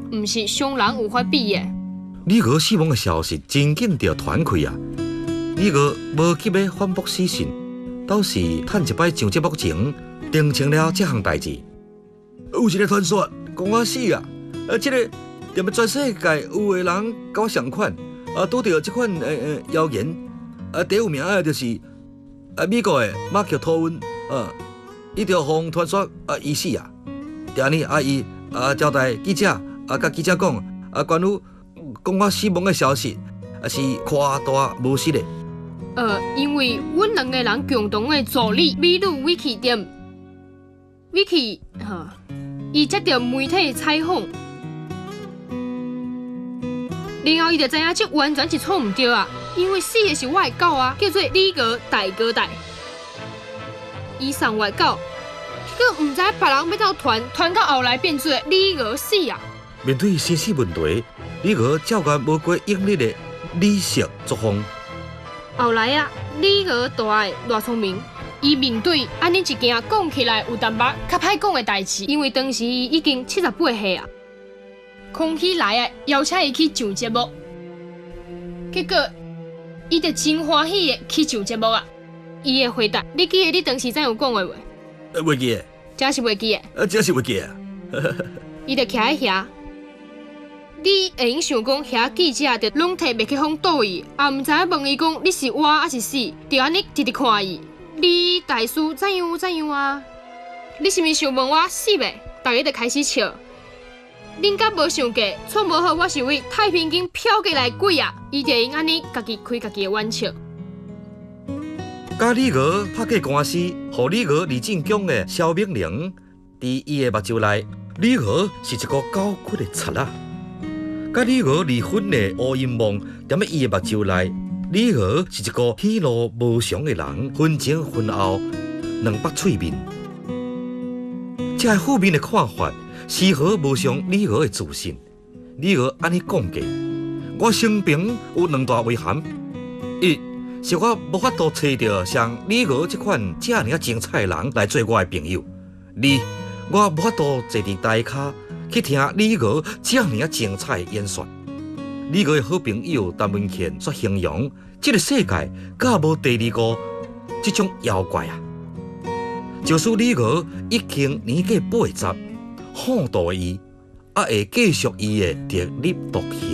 唔是商人有法比的。 李娥死亡的消息真紧就传开啊！李娥无急要反驳死讯，倒是趁一摆上节目前澄清了这项代志。有一个传说讲我死啊，这个踮咧全世界有的人甲我相款，拄到这款谣言，第一名的就是美国的马克吐温，伊就互传说伊死啊。第二呢，伊交代记者甲记者讲关于讲我死亡的消息是夸大无实的。 因为阮两个人共同的助理美女 Vicky 店，Vicky 伊接到媒体采访，然后伊就知影这完全是错唔对啊，因为死的是我的狗啊，叫做李哥大哥大，伊送我的狗，结果唔知别人要到传到后来变做李哥死啊。 面对生死问题，李娥照惯无过应力的理性作风。 后来啊，李娥大个偌聪明，伊面对安尼一件讲起来有淡薄较歹讲的代志，因为当时伊已经78岁啊，空气来啊，邀请伊去上节目，结果伊就真欢喜的去上节目啊。伊的回答，你记得你当时怎样讲的话？ 袂记的， 真是袂记的。 真是袂记的。 伊就徛喺遐。你会用想讲，遐记者就拢摕麦克风倒伊，也毋知影问伊讲你是活还是死，就安尼直直看伊。你大师怎样啊？你是毋是想问我死未？大家就开始笑。恁敢无想过，错无好，我是为太平间飘过来鬼啊！伊就用安尼家己开家己的玩笑。 甲李娥拍过官司，互李娥离政宫的萧明玲，伫伊的目睭内，李娥是一个高骨的贼仔。甲李娥离婚的乌阴梦，踮咧伊的目睭内，李娥是一个喜怒无常的人，婚前婚后两百喙面。这个负面的看法，丝毫无伤李娥的自信。李娥安尼讲过：我生平有两大遗憾，一是我无法度找到像李娥这款这样精彩的人来做我的朋友；二我无法度坐伫台骹去听李娥这样精彩的演说。李娥的好朋友陈文茜所形容，这个世界敢无第二个这种妖怪啊！就算李娥已经年过80，放蕩的伊，也会继续伊的特立独行。